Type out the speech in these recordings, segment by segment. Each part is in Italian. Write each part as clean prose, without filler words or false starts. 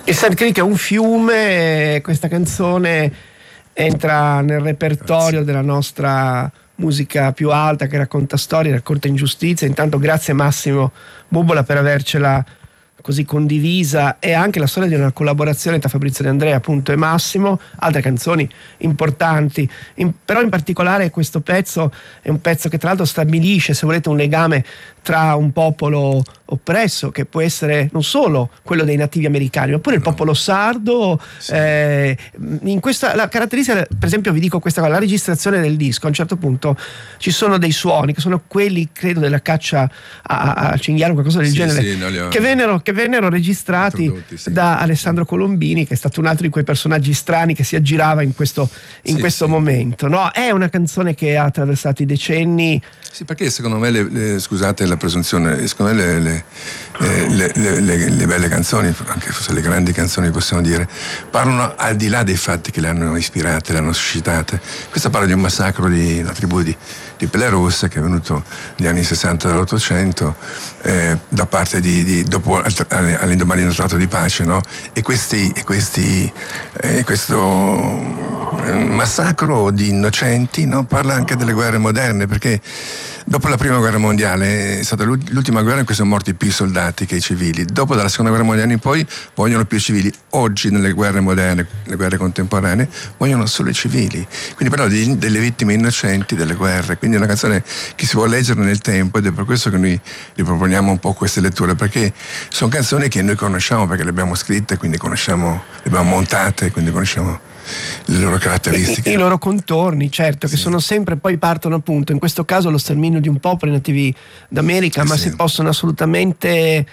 E Sand Creek è un fiume, questa canzone entra nel repertorio della nostra musica più alta, che racconta storie, racconta ingiustizie. Intanto grazie Massimo Bubola per avercela così condivisa, e anche la storia di una collaborazione tra Fabrizio De André appunto e Massimo, altre canzoni importanti, però in particolare questo pezzo è un pezzo che tra l'altro stabilisce, se volete, un legame tra un popolo oppresso, che può essere non solo quello dei nativi americani, ma pure il popolo sardo. Sì. In questa, la caratteristica, per esempio, vi dico questa cosa: la registrazione del disco, a un certo punto ci sono dei suoni che sono quelli, credo, della caccia a cinghiale, qualcosa del genere, che vennero registrati da Alessandro Colombini, che è stato un altro di quei personaggi strani che si aggirava in questo momento, no? È una canzone che ha attraversato i decenni. Sì, perché secondo me, scusate la presunzione, secondo me le belle canzoni, anche forse le grandi canzoni possiamo dire, parlano al di là dei fatti che le hanno ispirate, le hanno suscitate. Questa parla di un massacro di una tribù di Pelle Rossa che è venuto negli anni 60 dell'Ottocento, da parte dopo all'indomani del trattato di pace, no? E questo massacro di innocenti, no? Parla anche delle guerre moderne, perché dopo la prima guerra mondiale è stata l'ultima guerra in cui sono morti più soldati che i civili. Dopo, dalla seconda guerra mondiale in poi, vogliono più civili. Oggi, nelle guerre moderne, le guerre contemporanee, vogliono solo i civili. Quindi parla delle vittime innocenti delle guerre. Quindi è una canzone che si può leggere nel tempo, ed è per questo che noi riproponiamo un po' queste letture, perché sono canzoni che noi conosciamo, perché le abbiamo scritte, quindi le abbiamo montate, quindi conosciamo le loro caratteristiche, i loro contorni, certo, che sono sempre, poi partono appunto, in questo caso, lo sterminio di un popolo, i nativi d'America, ma si possono assolutamente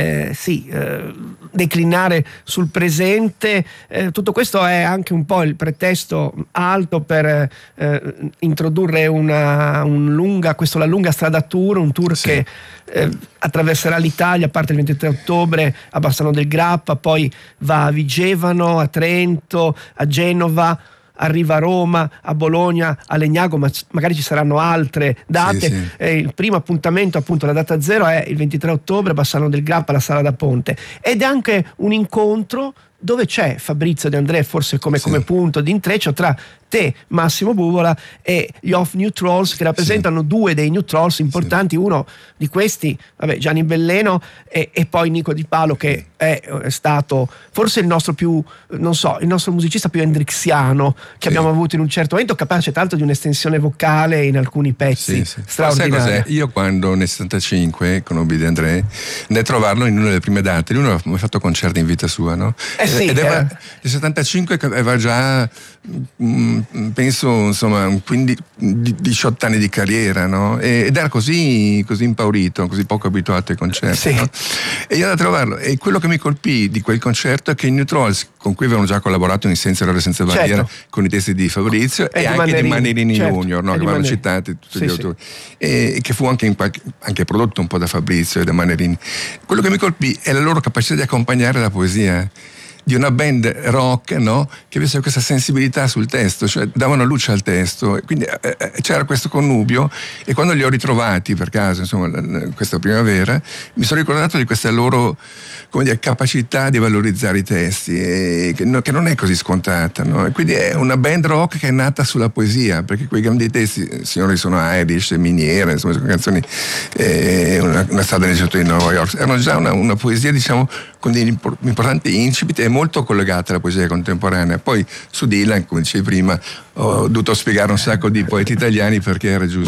declinare sul presente. Tutto questo è anche un po' il pretesto alto per introdurre la lunga strada tour, un tour che attraverserà l'Italia, a parte il 23 ottobre a Bassano del Grappa, poi va a Vigevano, a Trento, a Genova, arriva a Roma, a Bologna, a Legnago, ma magari ci saranno altre date. Il primo appuntamento, appunto, la data zero, è il 23 ottobre a Bassano del Grappa, alla Sala da Ponte, ed è anche un incontro dove c'è Fabrizio De André forse come punto di intreccio tra te, Massimo Bubola, e gli Off New Trolls, che rappresentano due dei New Trolls importanti. Uno di questi, Gianni Belleno, e poi Nico Di Paolo, che è stato forse il nostro il nostro musicista più hendrixiano che abbiamo avuto in un certo momento, capace tra l'altro di un'estensione vocale in alcuni pezzi straordinari. Sai cos'è? Io, quando nel 75 conobbi De André, andai a trovarlo in una delle prime date. Lui non aveva mai fatto concerti in vita sua, no? Nel 75 aveva già penso, insomma, 18 anni di carriera, no? Ed era così impaurito, così poco abituato ai concerti, no? E io andai a trovarlo, e quello che mi colpì di quel concerto è che i New Trolls, con cui avevano già collaborato in Senza Errore Senza Barriera, con i testi di Fabrizio e anche di Manerini Junior, no? Che vanno citati tutti gli autori, e che fu anche prodotto un po' da Fabrizio e da Manerini. Quello che mi colpì è la loro capacità di accompagnare la poesia, di una band rock, no? Che avesse questa sensibilità sul testo, cioè davano luce al testo, e quindi c'era questo connubio. E quando li ho ritrovati per caso, insomma, questa primavera, mi sono ricordato di questa loro, come dire, capacità di valorizzare i testi, che non è così scontata, no? E quindi è una band rock che è nata sulla poesia, perché quei grandi testi, Signori sono Irish, Miniere, insomma, sono canzoni, una strada nel centro di New York, erano già una poesia, diciamo, con degli importanti incipit, e molto collegata alla poesia contemporanea. Poi su Dylan, come dicevi prima, ho dovuto spiegare un sacco di poeti italiani perché era giusto.